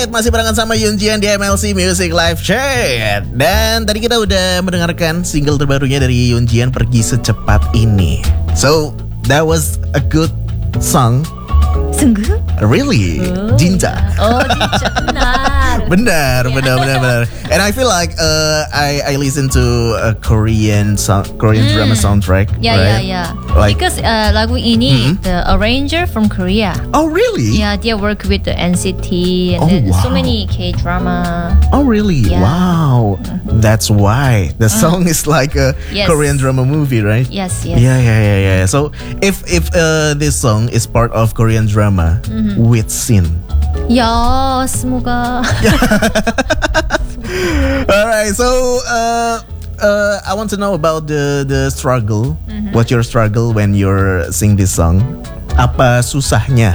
Alright, masih barengan sama Yunjian di MLC Music Live Chat. Dan tadi kita udah mendengarkan single terbarunya dari Yunjian, Pergi Secepat Ini. So, that was a good song. Sungguh? Really? Jinja. Oh, Jinja, benar. benar. And I feel like I listen to a Korean drama soundtrack. Yeah. Like, because lagu ini the arranger from Korea. Oh, really? Yeah, dia work with the NCT and then so many K-drama. Oh, really? Yeah. Wow. That's why the song is like a Korean drama movie, right? Yes. Yeah. So if this song is part of Korean drama with scene. Ya, semoga. Alright, so I want to know about the struggle. What's your struggle when you're sing this song? Apa susahnya?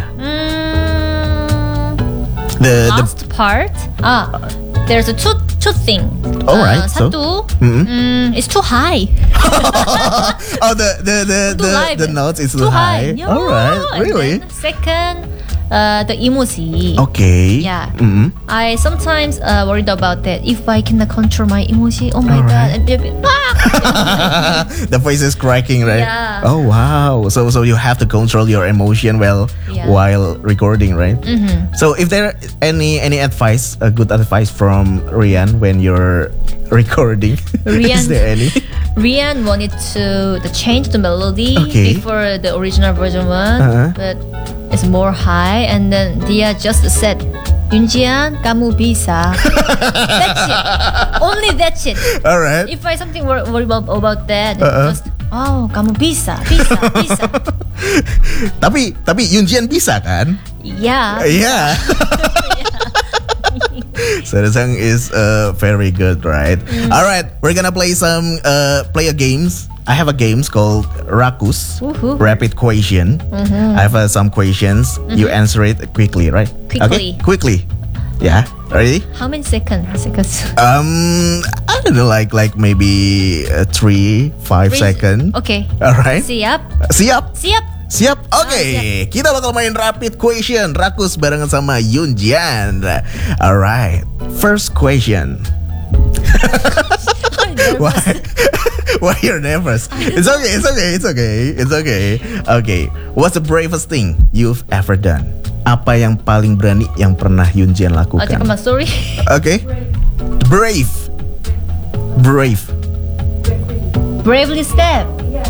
The last part. There's two things. Alright, satu, it's too high. Oh, the notes is too high. Yeah. Alright, really? Second, the emoji. Okay. Yeah. I sometimes worried about that. If I cannot control my emoji, oh my god, and the voice is cracking, right? Yeah. Oh wow. So you have to control your emotion while recording, right? So if there any advice, a good advice from Rian when you're recording, is there any? Rian wanted to change the melody before the original version one, but it's more high, and then dia just said, Yunjian, kamu bisa. That's it. Only that's it. Alright. If I something worry about that, just kamu bisa. Tapi Yunjian bisa kan? Yeah. Yeah. So the song is very good, right? Alright, we're gonna play a games. I have a games called Rakus, Rapid Question. I have some questions. You answer it quickly, right? Quickly. Yeah, ready? How many seconds? I don't know, like maybe 3-5 seconds. Okay. Alright. Siap. Oke, kita bakal main rapid question Rakus barengan sama Yunjian. Alright, first question. Why you're nervous? It's okay. Okay, what's the bravest thing you've ever done? Apa yang paling berani yang pernah Yunjian lakukan? Sorry. Okay. Brave. Bravely step.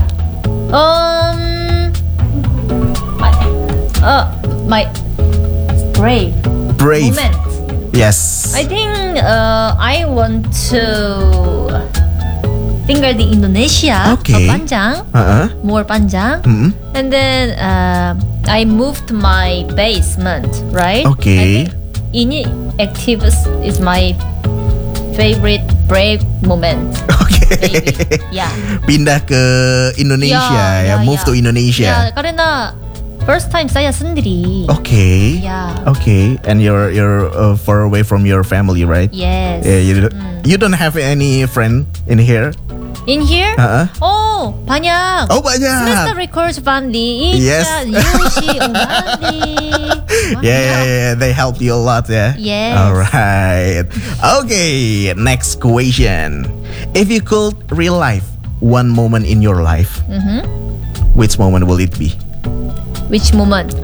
My brave moment. Yes. I think I want to tinggal di Indonesia. Panjang. More panjang. And then I moved my basement, right? Okay. Ini activist is my favorite brave moment. Okay. Yeah. Pindah ke Indonesia, move to Indonesia. Yeah, karena first time saya sendiri. Okay. Yeah. Okay. And you're far away from your family, right? Yes. Yeah. You don't have any friend in here? In here? Oh, banyak. Semester Records Bandi. Yes. Yushi, Bandi. Yeah. They help you a lot, yeah? Yes. Alright. Okay, next question. If you could relive one moment in your life, which moment will it be? Which moment?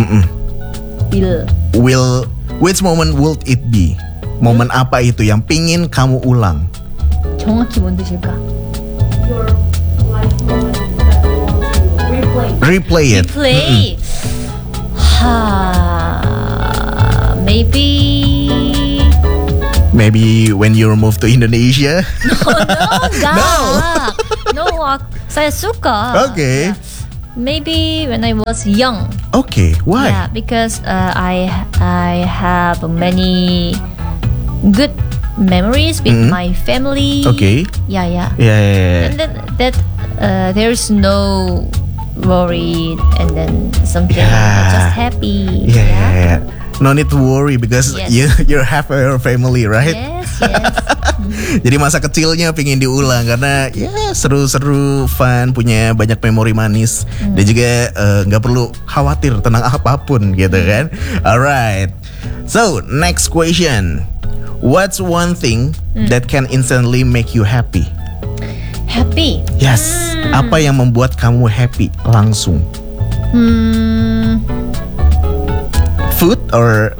Which moment will it be? Momen apa itu yang pingin kamu ulang? 정확히 뭔 뜻일까? Your life moment that you want to Replay it. Maybe when you move to Indonesia. No, saya suka. Okay. Maybe when I was young. Okay, why? Yeah, because I have many good memories with my family. Okay. Yeah. Yeah. And then that there's no worry, and then something just happy. Yeah. No need to worry because you have your family, right? Yes. Jadi masa kecilnya pingin diulang karena seru-seru, fun, punya banyak memori manis dan juga nggak perlu khawatir tentang apapun gitu kan. Alright. So, next question. What's one thing that can instantly make you happy? Happy. Yes. Apa yang membuat kamu happy langsung? Food or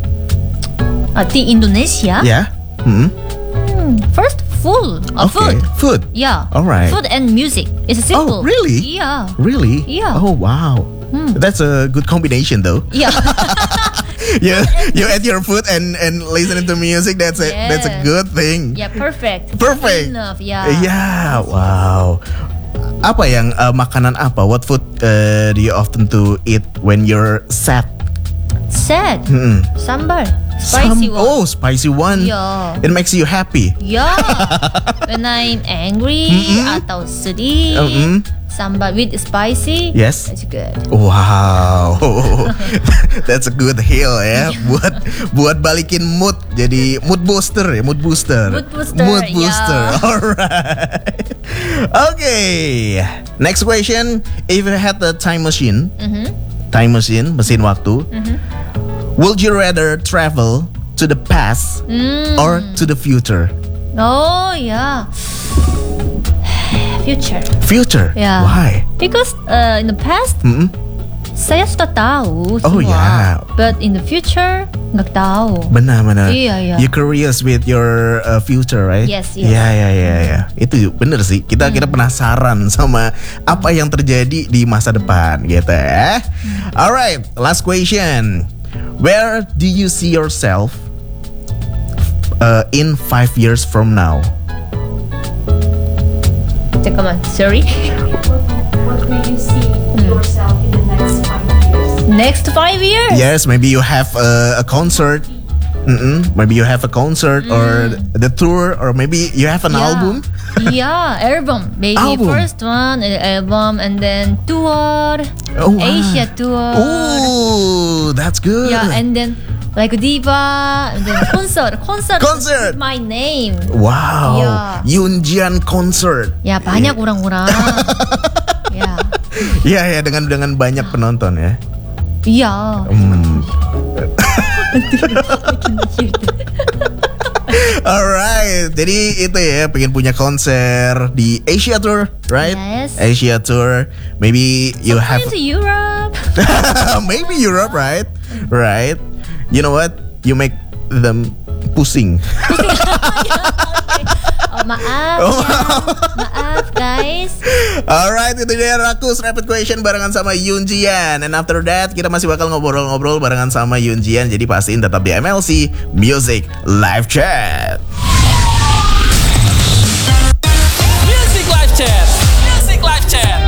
Di Indonesia. yeah? First, food. Okay. Food. Food. Yeah. Alright. Food and music. It's simple. Oh, really? Yeah. Really? Yeah. Oh, wow. That's a good combination, though. Yeah. You eat your food and listening to music. That's a Yeah. good thing. Yeah, perfect. Perfect. Enough. Yeah. Yeah. Wow. Apa yang makanan apa? What food do you often to eat when you're sad? Sad. Sambar. Some- Spicy one. Oh, spicy one. Yeah. It makes you happy. Yeah. When I'm angry atau sedih, sambar with spicy. Yes. That's good. Wow, that's a good heal ya, buat balikin mood, jadi mood booster ya, mood booster. Mood booster, ya. Alright. Okay, next question. If you had the time machine, mesin waktu, would you rather travel to the past or to the future? Oh yeah. Future. Future. Yeah. Why? Because in the past, saya sudah tahu Oh, semua. yeah. But in the future, nggak tahu. Benar. Iya. You curious with your future, right? Yes. Ya. Itu bener sih. Kita penasaran sama apa yang terjadi di masa depan, gitu ya. Alright, last question. Where do you see yourself in 5 years from now? 잠깐만, sorry. What will you see yourself in the next 5 years? Next 5 years. Yes, maybe you have a concert. Maybe you have a concert or the tour, or maybe you have an album. Yeah, album. Maybe Album. first one album and then tour. Oh, wow. Asia tour. Oh, that's good. Yeah, and then like diva and then concert. Concert. Is my name. Wow, Yeah. Yoonjian concert. Ya banyak orang-orang. Ya. Iya, dengan banyak penonton ya. Iya. Alright, jadi itu ya, pengen punya konser di Asia Tour, right? Yes. Asia Tour. Maybe you have, Going to Europe. maybe Europe, right? Right. You know what? You make them pusing. Oh, maaf. Maaf guys. Alright, itu dia Rakus Rapid Question barengan sama Yoonjian. And after that, kita masih bakal ngobrol-ngobrol barengan sama Yoonjian. Jadi pastiin tetap di MLC Music Live Chat.